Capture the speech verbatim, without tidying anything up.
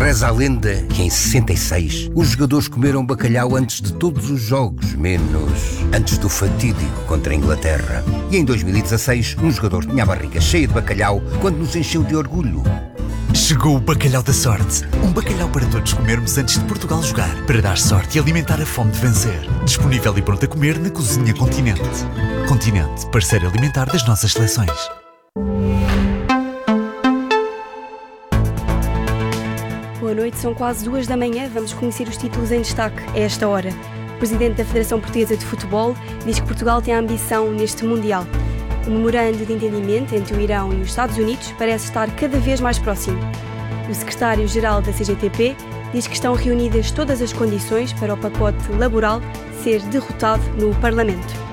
Reza a lenda que em sessenta e seis os jogadores comeram bacalhau antes de todos os jogos, menos antes do fatídico contra a Inglaterra. E em dois mil e dezasseis um jogador tinha a barriga cheia de bacalhau quando nos encheu de orgulho. Chegou o Bacalhau da Sorte. Um bacalhau para todos comermos antes de Portugal jogar, para dar sorte e alimentar a fome de vencer. Disponível e pronto a comer na Cozinha Continente. Continente, parceiro alimentar das nossas seleções. Boa noite, são quase duas da manhã. Vamos conhecer os títulos em destaque a esta hora. O presidente da Federação Portuguesa de Futebol diz que Portugal tem ambição neste Mundial. O memorando de entendimento entre o Irão e os Estados Unidos parece estar cada vez mais próximo. O secretário-geral da C G T P diz que estão reunidas todas as condições para o pacote laboral ser derrotado no Parlamento.